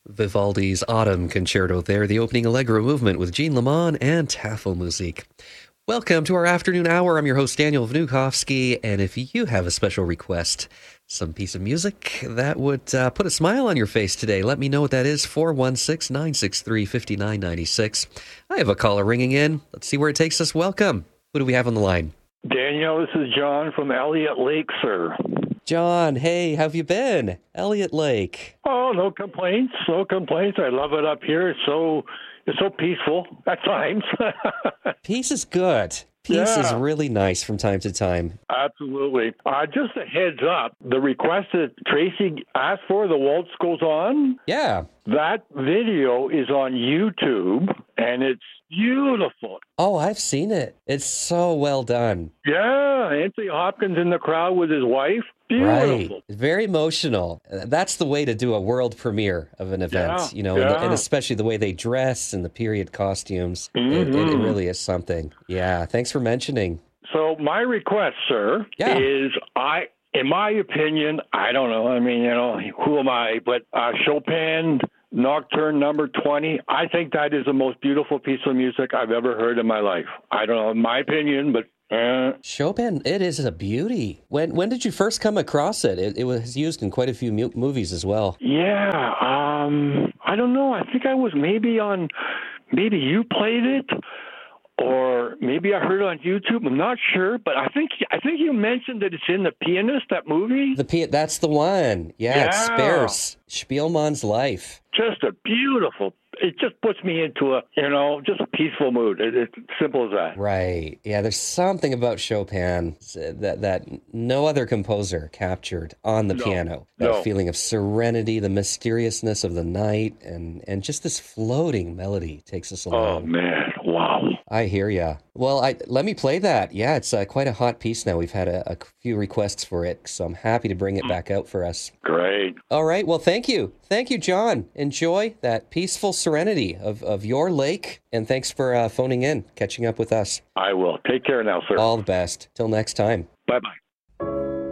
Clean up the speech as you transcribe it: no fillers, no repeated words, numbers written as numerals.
Vivaldi's Autumn Concerto there, the opening Allegro movement with Jean Lamont and Tafelmusik. Welcome to our afternoon hour. I'm your host, Daniel Vnukovsky, and if you have a special request, some piece of music that would put a smile on your face today, let me know what that is, 416-963-5996. I have a caller ringing in. Let's see where it takes us. Welcome. Who do we have on the line? Daniel, this is John from Elliott Lake, sir. John, hey, how have you been? Elliott Lake. Oh, no complaints, no complaints. I love it up here. It's so peaceful at times. Peace is good. Peace is really nice from time to time. Absolutely. Just a heads up, the request that Tracy asked for, The Waltz Goes On, Yeah. that video is on YouTube, and it's beautiful. Oh, I've seen it. It's so well done. Yeah, Anthony Hopkins in the crowd with his wife. Right. Beautiful. Very emotional. That's the way to do a world premiere of an event, and especially the way they dress and the period costumes. It really is something. Yeah. Thanks for mentioning. So my request, sir, is in my opinion, I don't know. I mean, who am I? But Chopin Nocturne number 20, I think that is the most beautiful piece of music I've ever heard in my life. I don't know, in my opinion, but... Chopin, it is a beauty. When did you first come across it? It was used in quite a few movies as well. Yeah, I don't know. I think I was maybe you played it, or maybe I heard it on YouTube. I'm not sure, but I think you mentioned that it's in The Pianist, that movie. That's the one. Yeah, it's Spears. Spielmann's Life. Just a beautiful. It just puts me into just a peaceful mood. It's simple as that. Right. Yeah, there's something about Chopin that no other composer captured on the piano. That feeling of serenity, the mysteriousness of the night, and just this floating melody takes us along. Oh, man. Wow. I hear ya. Well, let me play that. Yeah, it's quite a hot piece now. We've had a few requests for it, so I'm happy to bring it back out for us. Great. All right. Well, thank you. Thank you, John. Enjoy that peaceful serenity of your lake, and thanks for phoning in, catching up with us. I will. Take care now, sir. All the best. Till next time. Bye-bye.